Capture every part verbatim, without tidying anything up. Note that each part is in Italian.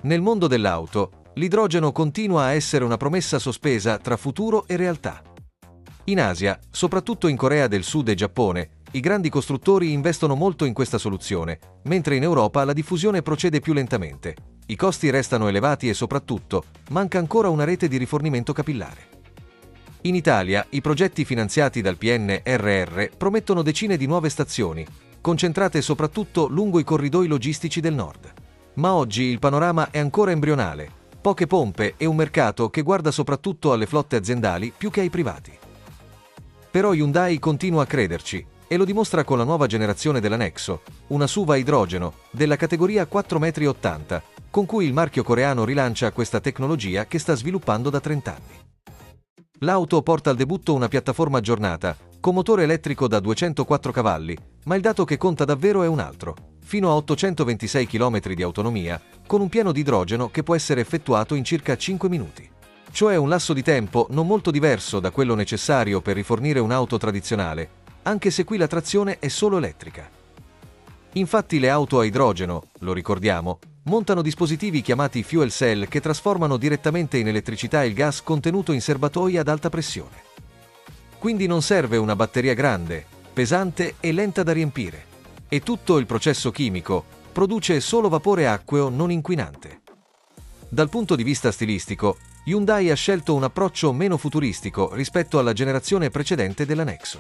Nel mondo dell'auto, l'idrogeno continua a essere una promessa sospesa tra futuro e realtà. In Asia, soprattutto in Corea del Sud e Giappone, i grandi costruttori investono molto in questa soluzione, mentre in Europa la diffusione procede più lentamente. I costi restano elevati e soprattutto manca ancora una rete di rifornimento capillare. In Italia, i progetti finanziati dal P N R R promettono decine di nuove stazioni, concentrate soprattutto lungo i corridoi logistici del nord. Ma oggi il panorama è ancora embrionale, poche pompe e un mercato che guarda soprattutto alle flotte aziendali più che ai privati. Però Hyundai continua a crederci, e lo dimostra con la nuova generazione della Nexo, una S U V a idrogeno, della categoria quattro virgola ottanta metri, con cui il marchio coreano rilancia questa tecnologia che sta sviluppando da trenta anni. L'auto porta al debutto una piattaforma aggiornata, con motore elettrico da duecentoquattro cavalli, ma il dato che conta davvero è un altro, fino a ottocentoventisei chilometri di autonomia, con un pieno di idrogeno che può essere effettuato in circa cinque minuti. Cioè un lasso di tempo non molto diverso da quello necessario per rifornire un'auto tradizionale, anche se qui la trazione è solo elettrica. Infatti le auto a idrogeno, lo ricordiamo, montano dispositivi chiamati fuel cell che trasformano direttamente in elettricità il gas contenuto in serbatoi ad alta pressione. Quindi non serve una batteria grande, pesante e lenta da riempire. E tutto il processo chimico produce solo vapore acqueo non inquinante. Dal punto di vista stilistico, Hyundai ha scelto un approccio meno futuristico rispetto alla generazione precedente della Nexo.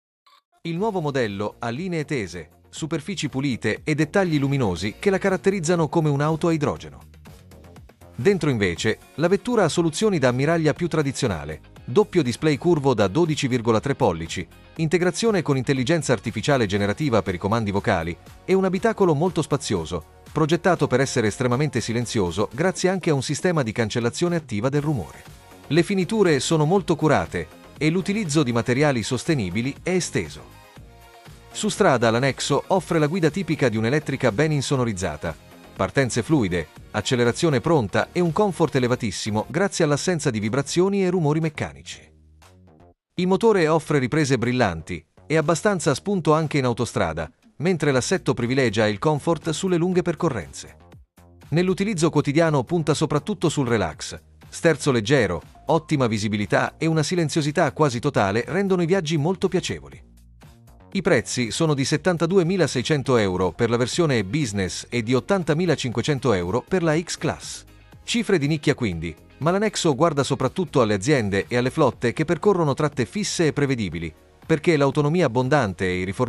Il nuovo modello ha linee tese, superfici pulite e dettagli luminosi che la caratterizzano come un'auto a idrogeno. Dentro invece, la vettura ha soluzioni da ammiraglia più tradizionale, doppio display curvo da dodici virgola tre pollici, integrazione con intelligenza artificiale generativa per i comandi vocali e un abitacolo molto spazioso, progettato per essere estremamente silenzioso grazie anche a un sistema di cancellazione attiva del rumore. Le finiture sono molto curate e l'utilizzo di materiali sostenibili è esteso. Su strada la Nexo offre la guida tipica di un'elettrica ben insonorizzata, partenze fluide, accelerazione pronta e un comfort elevatissimo grazie all'assenza di vibrazioni e rumori meccanici. Il motore offre riprese brillanti e abbastanza spunto anche in autostrada, mentre l'assetto privilegia il comfort sulle lunghe percorrenze. Nell'utilizzo quotidiano punta soprattutto sul relax. Sterzo leggero, ottima visibilità e una silenziosità quasi totale rendono i viaggi molto piacevoli. I prezzi sono di settantaduemilaseicento euro per la versione Business e di ottantamilacinquecento euro per la X-Class. Cifre di nicchia quindi, ma la Nexo guarda soprattutto alle aziende e alle flotte che percorrono tratte fisse e prevedibili, perché l'autonomia abbondante e i rifornimenti